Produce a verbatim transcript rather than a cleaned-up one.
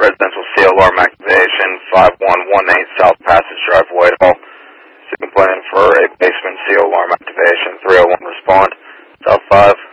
residential C alarm activation, five one one eight South Passage Drive, Whitehall. Second plan for a basement C alarm activation, three oh one respond. South five.